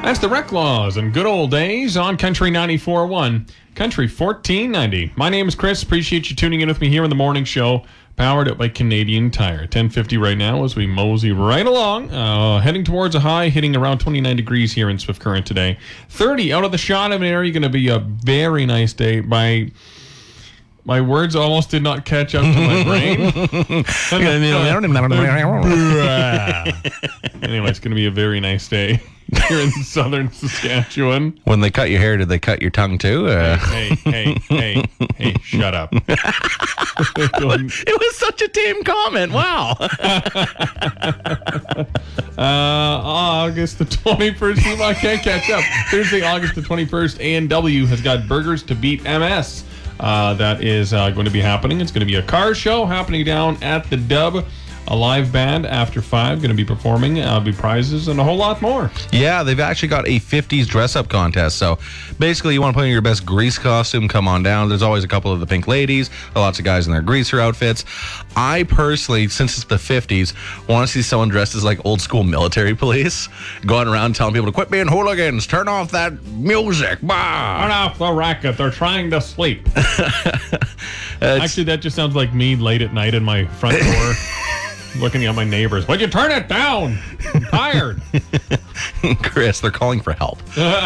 That's the Rec Laws and Good Old Days on Country 94.1, Country 1490. My name is Chris. Appreciate you tuning in with me here in the morning show, powered up by Canadian Tire. 10:50 right now as we mosey right along, heading towards a high, hitting around 29 degrees here in Swift Current today. 30 out of the shot of an area, going to be a very nice day. My words almost did not catch up to my brain. Anyway, it's going to be a very nice day here in southern Saskatchewan. When they cut your hair, did they cut your tongue too? Hey, shut up. It was such a tame comment. Wow. August the 21st. I can't catch up. Thursday, August the 21st, A&W has got Burgers to Beat MS. That is going to be happening. It's going to be a car show happening down at the Dub. A live band after 5 going to be performing. Be prizes and a whole lot more. Yeah, they've actually got a 50s dress-up contest. So basically, you want to put on your best grease costume, come on down. There's always a couple of the pink ladies, lots of guys in their greaser outfits. I personally, since it's the 50s, want to see someone dressed as like old school military police, going around telling people to quit being hooligans, turn off that music. Bah! Turn off the racket. They're trying to sleep. Actually, that just sounds like me late at night in my front door. Looking at my neighbors. Would you turn it down? I'm tired. Chris, they're calling for help.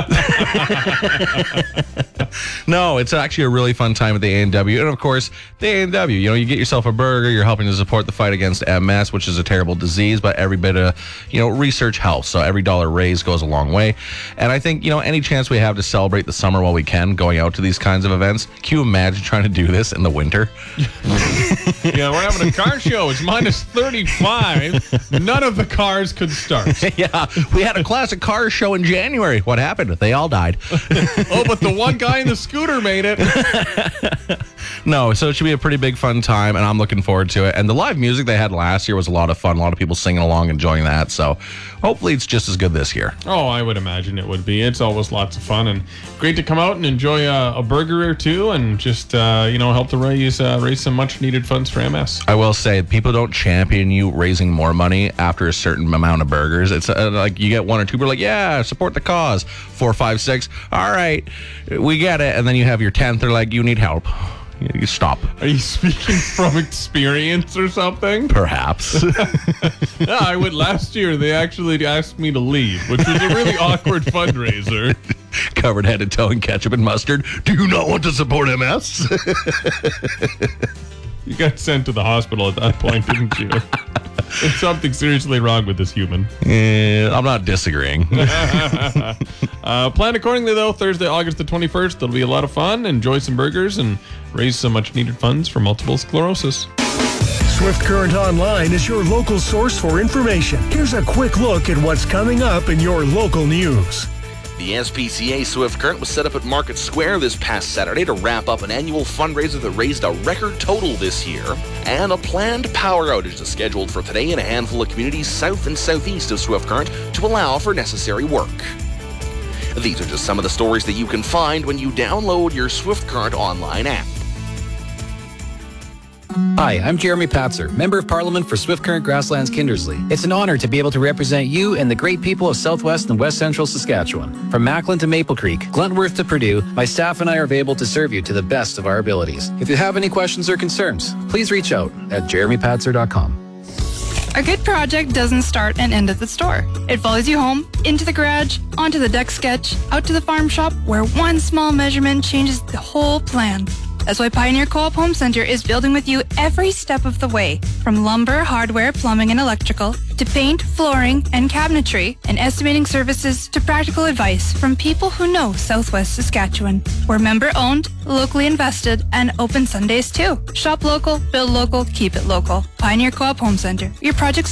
No, it's actually a really fun time at the A&W. And of course, the A&W, you get yourself a burger, you're helping to support the fight against MS, which is a terrible disease, but every bit of, research helps. So every dollar raised goes a long way. And I think, any chance we have to celebrate the summer while we can, going out to these kinds of events, can you imagine trying to do this in the winter? Yeah, we're having a car show. It's minus 35. None of the cars could start. Yeah, we had a classic car show in January. What happened? They all died. Oh, but the one guy in the scooter made it. No, so it should be a pretty big fun time, and I'm looking forward to it. And the live music they had last year was a lot of fun. A lot of people singing along, enjoying that. So hopefully it's just as good this year. Oh, I would imagine it would be. It's always lots of fun and great to come out and enjoy a burger or two and just, help to raise some much-needed funds for MS. I will say, people don't champion you raising more money after a certain amount of burgers. It's like you get one or two, but like, yeah, support the cause. 4, 5, 6. All right, we get it. And then you have your 10th. They're like, you need help. You stop. Are you speaking from experience or something? Perhaps. Yeah, I went last year. They actually asked me to leave, which was a really awkward fundraiser. Covered head to toe in ketchup and mustard. Do you not want to support MS? You got sent to the hospital at that point, didn't you? There's something seriously wrong with this human. I'm not disagreeing. Planned accordingly, though, Thursday, August the 21st. That'll be a lot of fun. Enjoy some burgers and raise some much-needed funds for multiple sclerosis. Swift Current Online is your local source for information. Here's a quick look at what's coming up in your local news. The SPCA Swift Current was set up at Market Square this past Saturday to wrap up an annual fundraiser that raised a record total this year. And a planned power outage is scheduled for today in a handful of communities south and southeast of Swift Current to allow for necessary work. These are just some of the stories that you can find when you download your Swift Current Online app. Hi, I'm Jeremy Patzer, Member of Parliament for Swift Current Grasslands Kindersley. It's an honor to be able to represent you and the great people of Southwest and West Central Saskatchewan. From Macklin to Maple Creek, Glentworth to Purdue, my staff and I are able to serve you to the best of our abilities. If you have any questions or concerns, please reach out at jeremypatzer.com. A good project doesn't start and end at the store. It follows you home, into the garage, onto the deck sketch, out to the farm shop, where one small measurement changes the whole plan. That's why Pioneer Co-op Home Center is building with you every step of the way. From lumber, hardware, plumbing, and electrical, to paint, flooring, and cabinetry, and estimating services to practical advice from people who know Southwest Saskatchewan. We're member-owned, locally invested, and open Sundays too. Shop local, build local, keep it local. Pioneer Co-op Home Center. Your project's